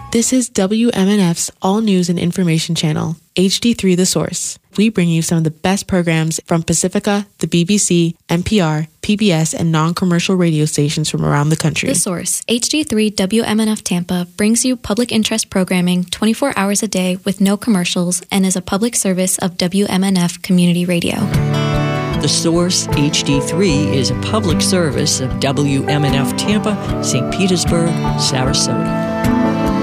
This is WMNF's All News and Information Channel, HD3 The Source. We bring you some of the best programs from Pacifica, the BBC, NPR, PBS, and non-commercial radio stations from around the country. The Source, HD3 WMNF Tampa, brings you public interest programming 24 hours a day with no commercials and is a public service of WMNF Community Radio. The Source HD3 is a public service of WMNF Tampa, St. Petersburg, Sarasota.